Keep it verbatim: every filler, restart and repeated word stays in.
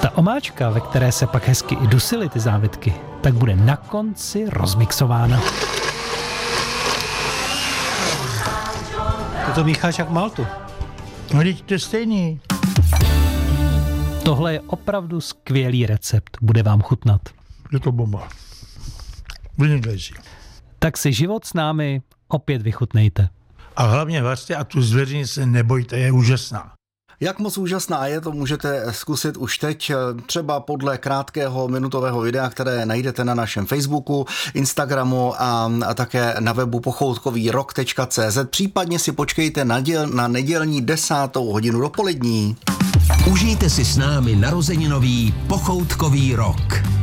ta omáčka, ve které se pak hezky i dusily ty závitky, tak bude na konci rozmixována. Ty to mícháš jak maltu. No, teď to je stejný. Tohle je opravdu skvělý recept, bude vám chutnat. Je to bomba. Vynikající. Tak si život s námi opět vychutnejte. A hlavně vařte a tu zvěřini se nebojte, je úžasná. Jak moc úžasná je, to můžete zkusit už teď, třeba podle krátkého minutového videa, které najdete na našem Facebooku, Instagramu a, a také na webu pochoutkový rok tečka cé zet. Případně si počkejte na, děl, na nedělní desátou hodinu dopolední. Užijte si s námi narozeninový pochoutkový rok.